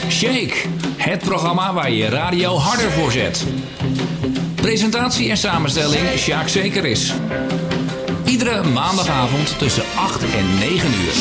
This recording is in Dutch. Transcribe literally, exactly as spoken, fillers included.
Shake, het programma waar je radio harder voor zet. Presentatie en samenstelling Sjaak Zekeris. Iedere maandagavond tussen acht en negen uur.